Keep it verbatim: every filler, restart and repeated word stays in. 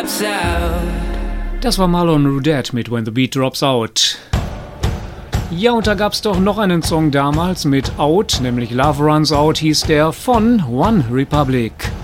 drops out. Das war Marlon Rudet mit When the Beat Drops Out. Ja, und da gab's doch noch einen Song damals mit Out, nämlich Love Runs Out hieß der, von One Republic.